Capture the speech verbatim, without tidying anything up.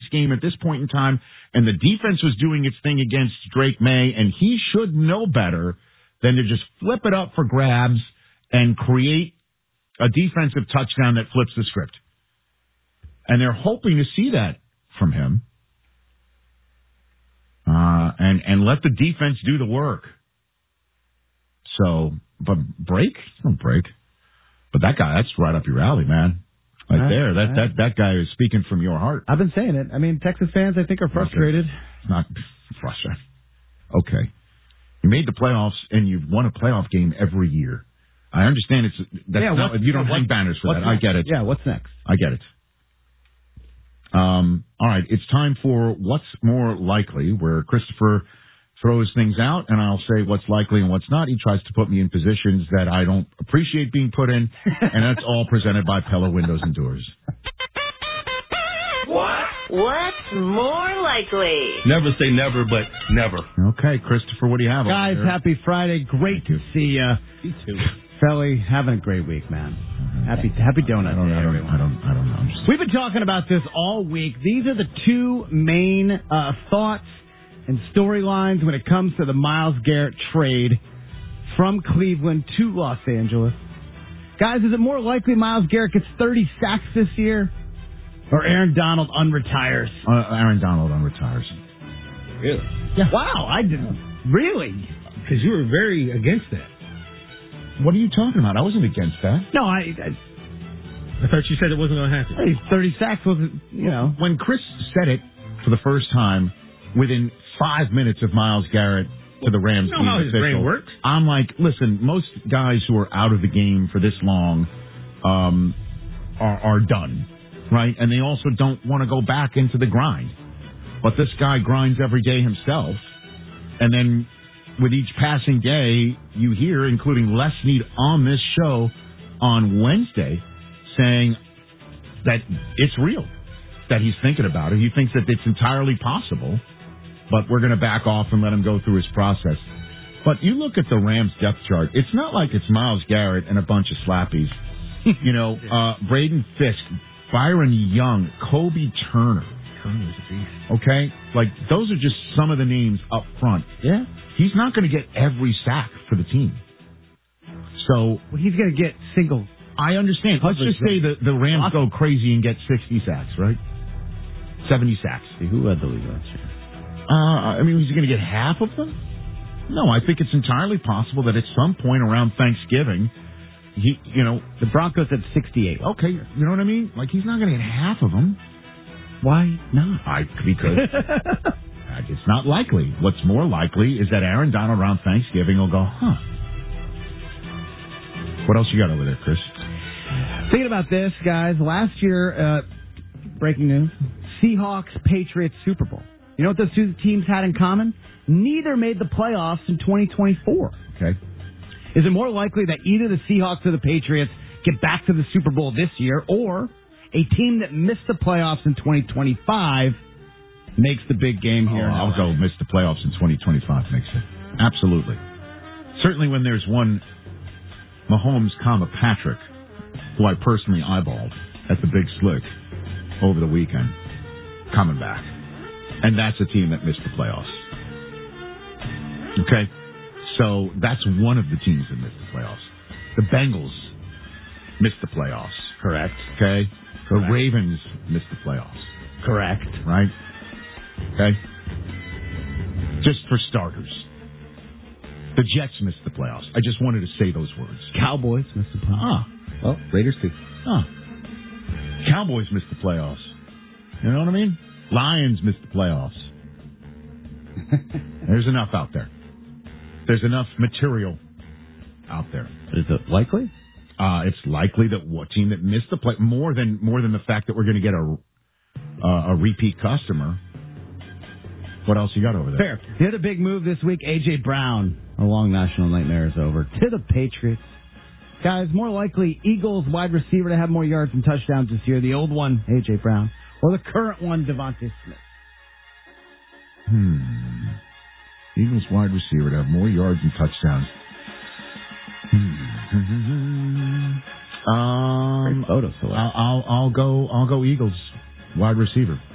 game at this point in time, and the defense was doing its thing against Drake May, and he should know better than to just flip it up for grabs and create a defensive touchdown that flips the script. And they're hoping to see that from him. Uh, and, and let the defense do the work. So, but break? Don't break. But that guy, that's right up your alley, man. Right uh, there. That, uh, that, that guy is speaking from your heart. I've been saying it. I mean, Texas fans, I think, are frustrated. It's not frustrated. Okay. You made the playoffs, and you've won a playoff game every year. I understand it's that's yeah, not, you don't hang banners for that. Next? I get it. Yeah, what's next? I get it. Um, all right, it's time for What's More Likely, where Christopher throws things out, and I'll say what's likely and what's not. He tries to put me in positions that I don't appreciate being put in, and that's all presented by Pella Windows and Doors. What? What's more likely? Never say never, but never. Okay, Christopher, what do you have? Guys, over there? happy Friday. Great to see you. You too. Felly, having a great week, man. Happy happy donut I don't, day, I don't, everyone. I don't, I don't know. I'm just... We've been talking about this all week. These are the two main uh, thoughts and storylines when it comes to the Myles Garrett trade from Cleveland to Los Angeles. Guys, is it more likely Myles Garrett gets thirty sacks this year or Aaron Donald unretires? Uh, Aaron Donald unretires. Really? Yeah. Wow, I didn't. Really? Because you were very against that. What are you talking about? I wasn't against that. No, I... I I thought you said it wasn't going to happen. Hey, thirty sacks wasn't, you know. When Chris said it for the first time, within five minutes of Myles Garrett to the Rams You know being how his official, brain works. I'm like, listen, most guys who are out of the game for this long um, are, are done, right? And they also don't want to go back into the grind. But this guy grinds every day himself, and then with each passing day, you hear, including Les Snead on this show on Wednesday, saying that it's real, that he's thinking about it. He thinks that it's entirely possible, but we're going to back off and let him go through his process. But you look at the Rams depth chart, it's not like it's Myles Garrett and a bunch of slappies. You know, uh, Braden Fisk, Byron Young, Kobe Turner. Okay? Like, those are just some of the names up front. Yeah. He's not going to get every sack for the team. So Well, he's going to get single. I understand. Let's just say the, the Rams go crazy and get sixty sacks, right? seventy sacks. Who led the league last year? Uh, I mean, he's going to get half of them? No, I think it's entirely possible that at some point around Thanksgiving, he, you know, The Broncos at sixty-eight. okay, you know what I mean? Like, he's not going to get half of them. Why not? I because it's not likely. What's more likely is that Aaron Donald around Thanksgiving will go, huh? What else you got over there, Chris? Thinking about this, guys, last year, uh, breaking news, Seahawks, Patriots, Super Bowl. You know what those two teams had in common? Neither made the playoffs in twenty twenty-four. Okay. Is it more likely that either the Seahawks or the Patriots get back to the Super Bowl this year, or a team that missed the playoffs in twenty twenty-five makes the big game here? Oh, I'll go miss the playoffs in twenty twenty-five makes it. Absolutely. Certainly when there's one Mahomes, comma, Patrick, who I personally eyeballed at the Big Slick over the weekend, coming back. And that's a team that missed the playoffs. Okay? So that's one of the teams that missed the playoffs. The Bengals missed the playoffs. Correct. Okay? The Correct. Ravens missed the playoffs. Correct. Right? Okay? Just for starters. The Jets missed the playoffs. I just wanted to say those words. Cowboys missed the playoffs. Ah. Well, Raiders too. Ah. Cowboys missed the playoffs. You know what I mean? Lions missed the playoffs. There's enough out there. There's enough material out there. Is it likely? Uh, it's likely that what team that missed the play more than more than the fact that we're going to get a uh, a repeat customer. What else you got over there? Fair. The other big move this week, A J. Brown. A long national nightmare is over. To the Patriots. Guys, more likely Eagles wide receiver to have more yards and touchdowns this year. The old one, A J. Brown. Or the current one, Devontae Smith. Hmm. Eagles wide receiver to have more yards and touchdowns. Hmm. Um, Great photo select. I'll, I'll I'll go I'll go Eagles wide receiver.